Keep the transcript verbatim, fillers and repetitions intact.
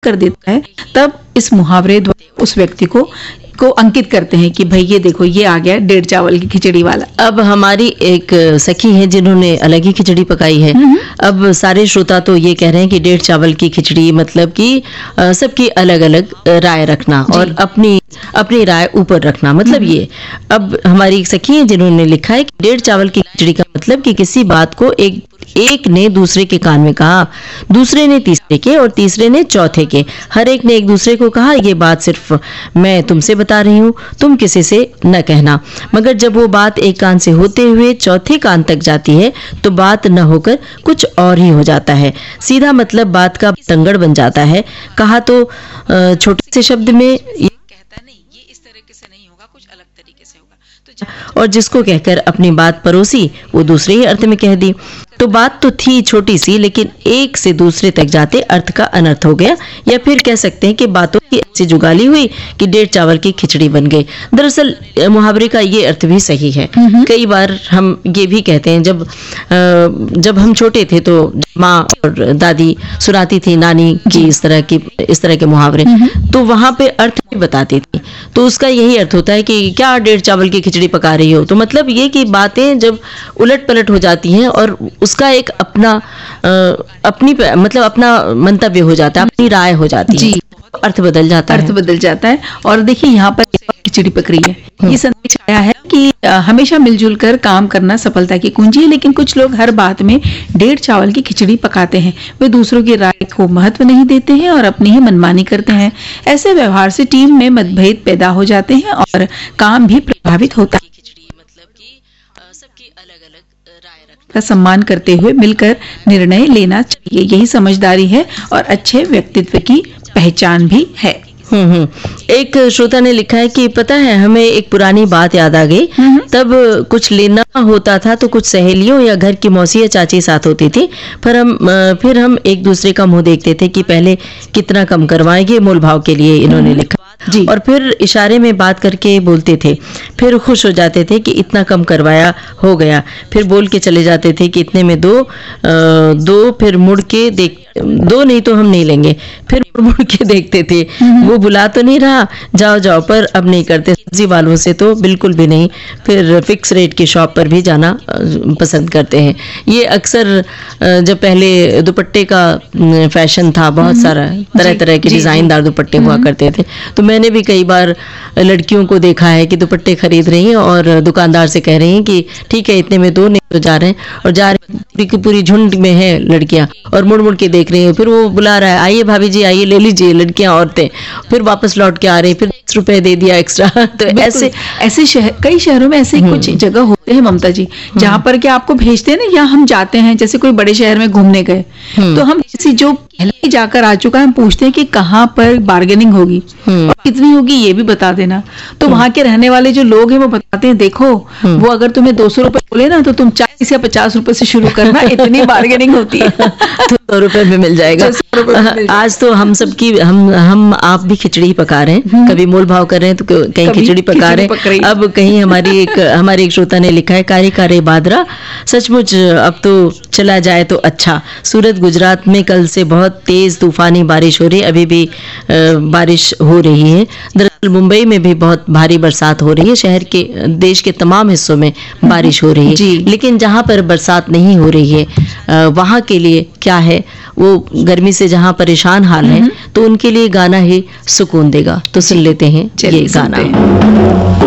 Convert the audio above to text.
कर देता है, तब इस मुहावरे द्वारा उस व्यक्ति को को अंकित करते हैं कि भाई ये देखो ये आ गया डेढ़ चावल की खिचड़ी वाला। अब हमारी एक सखी है जिन्होंने अलग ही खिचड़ी पकाई है। अब सारे श्रोता तो ये कह रहे हैं कि डेढ़ चावल की खिचड़ी मतलब कि सबकी अलग अलग राय रखना और अपनी अपनी राय ऊपर रखना, मतलब ये। अब हमारी एक सखी है जिन्होंने लिखा है कि डेढ़ चावल की खिचड़ी का मतलब कि किसी बात को एक एक ने दूसरे के कान में कहा, दूसरे ने तीसरे के और तीसरे ने चौथे के, हर एक ने एक दूसरे को कहा ये बात सिर्फ मैं तुमसे बता रही हूँ, तुम किसी से न कहना। मगर जब वो बात एक कान से होते हुए चौथे कान तक जाती है तो बात न होकर कुछ और ही हो जाता है। सीधा मतलब बात का तंगड़ बन जाता है। कहा तो छोटे से शब्द में कहता नहीं, ये इस तरीके से नहीं होगा, कुछ अलग तरीके से होगा, तो और जिसको कहकर अपनी बात परोसी वो दूसरे ही अर्थ में कह दी। तो बात तो थी छोटी सी, लेकिन एक से दूसरे तक जाते अर्थ का अनर्थ हो गया, या फिर कह सकते हैं कि बातों की ऐसी जुगाली हुई कि डेढ़ चावल की खिचड़ी बन गई। दरअसल मुहावरे का ये अर्थ भी सही है। कई बार हम ये भी कहते हैं, जब जब हम छोटे थे तो माँ और दादी सुनाती थी नानी की इस तरह की इस तरह के मुहावरे, तो वहां पे अर्थ भी बताती थी। तो उसका यही अर्थ होता है कि क्या डेढ़ चावल की खिचड़ी पका रही हो, तो मतलब ये कि बातें जब उलट पलट हो जाती हैं और उसका एक अपना आ, अपनी मतलब अपना मंतव्य हो जाता है, अपनी राय हो जाती है, अर्थ बदल जाता है अर्थ बदल जाता है। और देखिए यहाँ पर खिचड़ी पक रही है, ये संदेश आया है कि हमेशा मिलजुल कर काम करना सफलता की कुंजी है। लेकिन कुछ लोग हर बात में डेढ़ चावल की खिचड़ी पकाते हैं, वे दूसरों की राय को महत्व नहीं देते हैं और अपनी ही मनमानी करते हैं। ऐसे व्यवहार से टीम में मतभेद पैदा हो जाते हैं और काम भी प्रभावित होता है। का सम्मान करते हुए मिलकर निर्णय लेना चाहिए, यही समझदारी है और अच्छे व्यक्तित्व की पहचान भी है। हम्म हम्म एक श्रोता ने लिखा है कि पता है हमें एक पुरानी बात याद आ गई। तब कुछ लेना होता था तो कुछ सहेलियों या घर की मौसी या चाची साथ होती थी, पर हम फिर हम एक दूसरे का मुंह देखते थे कि पहले कितना कम करवाएंगे, मोल भाव के लिए इन्होंने लिखा जी। और फिर इशारे में बात करके बोलते थे, फिर खुश हो जाते थे कि इतना कम करवाया हो गया, फिर बोल के चले जाते थे कि इतने में दो आ, दो फिर मुड़ के देख दो नहीं तो हम नहीं लेंगे, फिर मुड़ के देखते थे वो बुला तो नहीं रहा, जाओ जाओ, पर अब नहीं करते। सब्जी वालों से तो बिल्कुल भी नहीं, फिर फिक्स रेट की शॉप पर भी जाना पसंद करते हैं। ये अक्सर जब पहले दुपट्टे का फैशन था, बहुत सारा तरह तरह के डिजाइनदार दुपट्टे हुआ करते थे, तो मैंने भी कई बार लड़कियों को देखा है कि दुपट्टे खरीद रही हैं और दुकानदार से कह रही हैं कि ठीक है इतने में दो, नहीं तो जा रहे हैं, और जा रहे पूरी की पूरी झुंड में है लड़कियां और मुड़ मुड़ के देख रही हैं, फिर वो बुला रहा है आइए भाभी जी आइए ले लीजिए, लड़कियां औरतें, फिर वापस लौट के आ रही, फिर दस रुपए दे दिया एक्स्ट्रा। तो ऐसे ऐसे शहर कई शहरों में ऐसे कुछ जगह होते हैं ममता जी, जहाँ पर क्या आपको भेजते हैं ना, या हम जाते हैं जैसे कोई बड़े शहर में घूमने गए तो हम किसी जो पहले ही जाकर आ चुका है हम पूछते हैं कि कहाँ पर बार्गेनिंग होगी और कितनी होगी ये भी बता देना। तो वहाँ के रहने वाले जो लोग हैं वो बताते हैं देखो वो अगर तुम्हें दो सौ रुपए बोले ना तो तुम चालीस या पचास रुपए से शुरू करना, इतनी बार्गेनिंग होती है। तो सौ रुपए में मिल जाएगा। आज तो हम सबकी हम हम आप भी खिचड़ी पका रहे हैं, कभी मोल भाव कर रहे हैं तो कहीं खिचड़ी पका रहे हैं। अब कहीं हमारी एक हमारे एक श्रोता ने लिखा है कारे कारे बादरा, सचमुच अब तो चला जाए तो अच्छा। सूरत गुजरात में कल से बहुत तेज तूफानी बारिश हो रही है, अभी भी बारिश हो रही है। दरअसल मुंबई में भी बहुत भारी बरसात हो रही है, शहर के देश के तमाम हिस्सों में बारिश हो रही है, लेकिन जहां पर बरसात नहीं हो रही है वहां के लिए क्या है, वो गर्मी से जहां परेशान हाल है तो उनके लिए गाना ही सुकून देगा। तो सुन लेते हैं ये गाना।